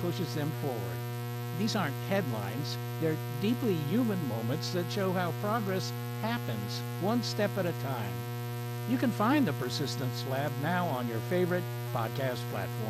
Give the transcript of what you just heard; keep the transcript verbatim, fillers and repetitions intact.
pushes them forward. These aren't headlines, they're deeply human moments that show how progress happens one step at a time. You can find the Persistence Lab now on your favorite podcast platform.